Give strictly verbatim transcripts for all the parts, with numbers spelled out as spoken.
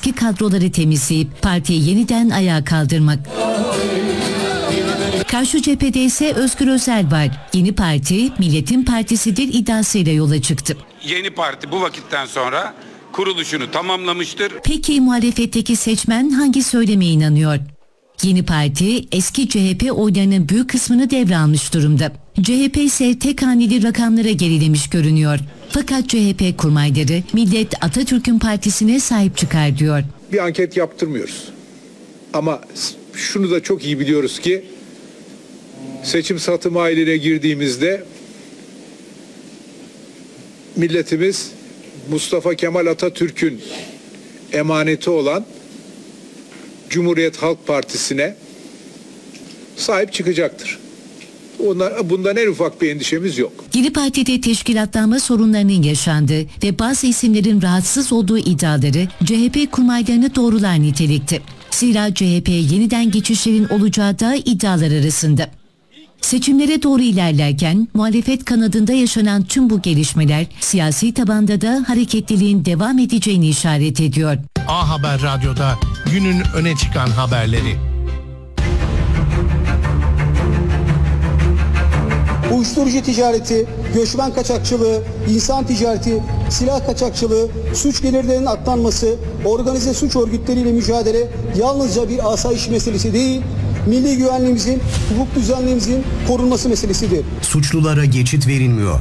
eski kadroları temizleyip partiyi yeniden ayağa kaldırmak. Karşı cephede ise Özgür Özel var. Yeni parti Milletin Partisi'dir iddiasıyla yola çıktı. Yeni parti bu vakitten sonra kuruluşunu tamamlamıştır. Peki muhalefetteki seçmen hangi söyleme inanıyor? Yeni parti eski C H P oylarının büyük kısmını devralmış durumda. C H P ise tek haneli rakamlara gerilemiş görünüyor. Fakat C H P kurmayları millet Atatürk'ün partisine sahip çıkar diyor. Bir anket yaptırmıyoruz. Ama şunu da çok iyi biliyoruz ki seçim satım aileine girdiğimizde milletimiz Mustafa Kemal Atatürk'ün emaneti olan Cumhuriyet Halk Partisi'ne sahip çıkacaktır. Onlar, bundan en ufak bir endişemiz yok. Yeni partide teşkilatlanma sorunlarının yaşandığı ve bazı isimlerin rahatsız olduğu iddiaları C H P kurmaylarını doğrular nitelikte. Zira C H P'ye yeniden geçişlerin olacağı da iddialar arasında. Seçimlere doğru ilerlerken muhalefet kanadında yaşanan tüm bu gelişmeler siyasi tabanda da hareketliliğin devam edeceğini işaret ediyor. A Haber Radyo'da günün öne çıkan haberleri. Uyuşturucu ticareti, göçmen kaçakçılığı, insan ticareti, silah kaçakçılığı, suç gelirlerinin aklanması, organize suç örgütleriyle mücadele yalnızca bir asayiş meselesi değil, milli güvenliğimizin, hukuk düzenliğimizin korunması meselesidir. Suçlulara geçit verilmiyor.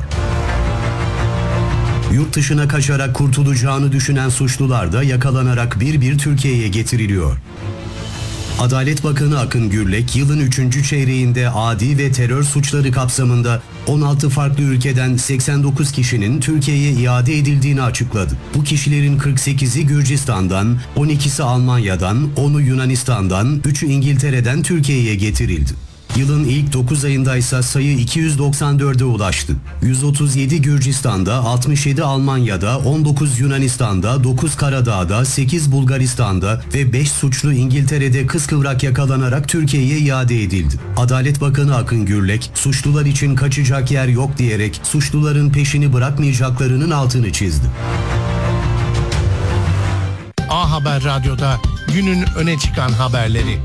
Yurt dışına kaçarak kurtulacağını düşünen suçlular da yakalanarak bir bir Türkiye'ye getiriliyor. Adalet Bakanı Akın Gürlek, yılın üçüncü çeyreğinde adi ve terör suçları kapsamında on altı farklı ülkeden seksen dokuz kişinin Türkiye'ye iade edildiğini açıkladı. Bu kişilerin kırk sekizi Gürcistan'dan, on ikisi Almanya'dan, onu Yunanistan'dan, üçü İngiltere'den Türkiye'ye getirildi. Yılın ilk dokuz ayında ise sayı iki yüz doksan dörde ulaştı. yüz otuz yedi Gürcistan'da, altmış yedi Almanya'da, on dokuz Yunanistan'da, dokuz Karadağ'da, sekiz Bulgaristan'da ve beş suçlu İngiltere'de kıskıvrak yakalanarak Türkiye'ye iade edildi. Adalet Bakanı Akın Gürlek, suçlular için kaçacak yer yok diyerek suçluların peşini bırakmayacaklarının altını çizdi. A Haber Radyo'da günün öne çıkan haberleri.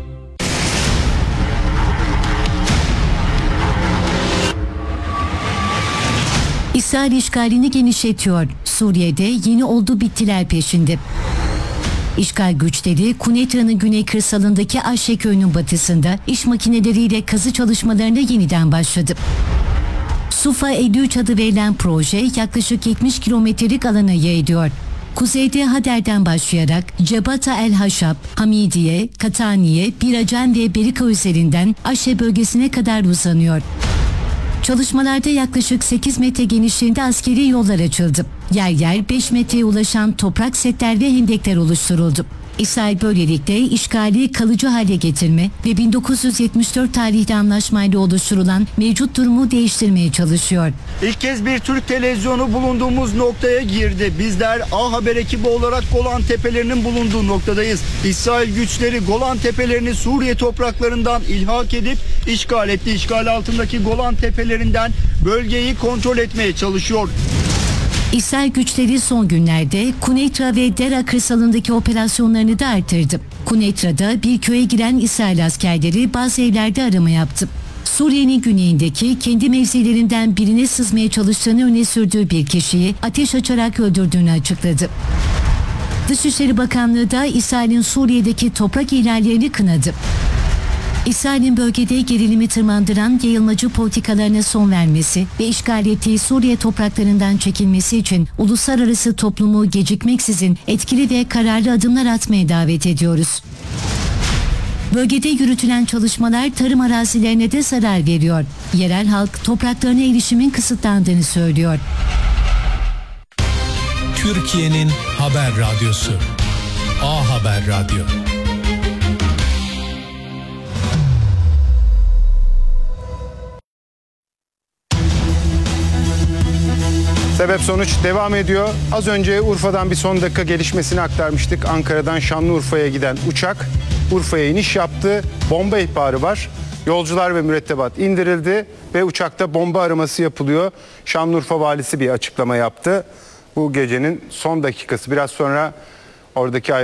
İsrail işgalini genişletiyor. Suriye'de yeni oldu bittiler peşinde. İşgal güçleri Kunetra'nın güney kırsalındaki Aşe köyünün batısında iş makineleriyle kazı çalışmalarına yeniden başladı. Sufa elli üç adı verilen proje yaklaşık yetmiş kilometrelik alana yayılıyor. Kuzeyde Hader'den başlayarak Cebata El Haşab, Hamidiye, Kataniye, Biracan ve Berika üzerinden Aşe bölgesine kadar uzanıyor. Çalışmalarda yaklaşık sekiz metre genişliğinde askeri yollar açıldı. Yer yer beş metreye ulaşan toprak setler ve hendekler oluşturuldu. İsrail böylelikle işgali kalıcı hale getirme ve bin dokuz yüz yetmiş dört tarihli anlaşmayla oluşturulan mevcut durumu değiştirmeye çalışıyor. İlk kez bir Türk televizyonu bulunduğumuz noktaya girdi. Bizler A Haber ekibi olarak Golan Tepelerinin bulunduğu noktadayız. İsrail güçleri Golan Tepelerini Suriye topraklarından ilhak edip işgal etti. İşgal altındaki Golan Tepelerinden bölgeyi kontrol etmeye çalışıyor. İsrail güçleri son günlerde Kuneitra ve Dera kırsalındaki operasyonlarını da artırdı. Kunetra'da bir köye giren İsrail askerleri bazı evlerde arama yaptı. Suriye'nin güneyindeki kendi mevzilerinden birine sızmaya çalıştığını öne sürdüğü bir kişiyi ateş açarak öldürdüğünü açıkladı. Dışişleri Bakanlığı da İsrail'in Suriye'deki toprak ihlallerini kınadı. İsrail'in bölgede gerilimi tırmandıran yayılmacı politikalarına son vermesi ve işgal ettiği Suriye topraklarından çekilmesi için uluslararası toplumu gecikmeksizin etkili ve kararlı adımlar atmaya davet ediyoruz. Bölgede yürütülen çalışmalar tarım arazilerine de zarar veriyor. Yerel halk topraklarına erişimin kısıtlandığını söylüyor. Türkiye'nin haber radyosu A Haber Radyo. Sebep sonuç devam ediyor. Az önce Urfa'dan bir son dakika gelişmesini aktarmıştık. Ankara'dan Şanlıurfa'ya giden uçak Urfa'ya iniş yaptı. Bomba ihbarı var. Yolcular ve mürettebat indirildi ve uçakta bomba araması yapılıyor. Şanlıurfa valisi bir açıklama yaptı. Bu gecenin son dakikası. Biraz sonra oradaki